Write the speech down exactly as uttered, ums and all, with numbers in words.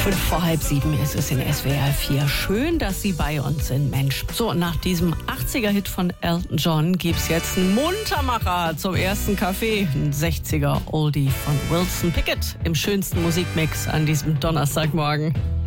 Fünf vor halb sieben ist es in S W R vier. Schön, dass Sie bei uns sind, Mensch. So, und nach diesem achtziger-Hit von Elton John gibt's jetzt einen Muntermacher zum ersten Kaffee. Ein sechziger-Oldie von Wilson Pickett im schönsten Musikmix an diesem Donnerstagmorgen.